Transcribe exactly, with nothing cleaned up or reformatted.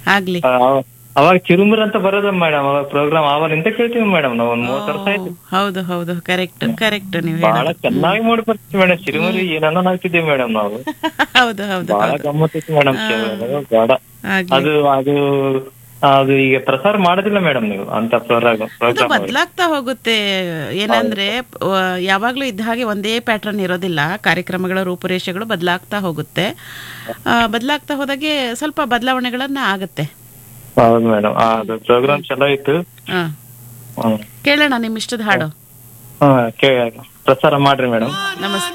ಆಗ್ಲಿ. ಅವಾಗ ಚಿರುಮುರು ಅಂತ ಬರೋದ ಮೇಡಮ್, ಅವಾಗ ಪ್ರೋಗ್ರಾಮ್ ಅವರಿಂದ ಕೇಳ್ತೀವಿ ಮೇಡಮ್ ನಾವು. ಒಂದ್ ಮೂವತ್ತು ವರ್ಷ ಆಯ್ತು. ಹೌದು ಹೌದು, ಕರೆಕ್ಟ್ ಕರೆಕ್ಟ್ ನೀವು ಬಹಳ ಹೇಳೋದು. ಚೆನ್ನಾಗಿ ಮಾಡಿ ಬರ್ತೀವಿ ಮೇಡಮ್. ಚಿರುಮುರಿ ಏನನ್ನ ಹಾಕ್ತಿದ್ದೀವಿ ಮೇಡಮ್ ನಾವು. ಹೌದು ಹೌದು ಬಹಳ ಹೌದು. ಗಮ್ಮತ್ತಿತ್ತು ಮೇಡಮ್. ಬೇಡ ಆಗ್ಲಿ. ಅದು ಅದು ಅದು ಈಗ ಪ್ರಸಾರ ಮಾಡೋದಿಲ್ಲ ಮೇಡಮ್ ನೀವು ಅಂತ ಪ್ರೋಗ್ರಾಮ್ ಅದು ಪ್ರೋಗ್ರಾಮ್ ಬದಲಾಗ್ತಾ ಹೋಗುತ್ತೆ. ಏನಂದ್ರೆ ಆ, ಯಾವಾಗ್ಲೂ ಇದ್ದ ಹಾಗೆ ಒಂದೇ ಪ್ಯಾಟರ್ನ್ ಇರೋದಿಲ್ಲ. ಕಾರ್ಯಕ್ರಮಗಳ ರೂಪುರೇಷೆಗಳು ಬದಲಾಗ್ತಾ ಹೋಗುತ್ತೆ. ಬದಲಾಗ್ತಾ ಹೋದಾಗೆ ಸ್ವಲ್ಪ ಬದಲಾವಣೆಗಳನ್ನ ಆಗತ್ತೆ. ಹೌದು ಮೇಡಮ್. ಅದು ಪ್ರೋಗ್ರಾಮ್ ಚಲೋ ಇತ್ತು. ಹಾ, ಹ್ಮ್ ಕೇಳೋಣ ನಿಮ್ ಇಷ್ಟದ ಹಾಡು. ಹಾ, ಪ್ರಸಾರ ಮಾಡ್ರಿ ಮೇಡಮ್. ನಮಸ್ತೆ.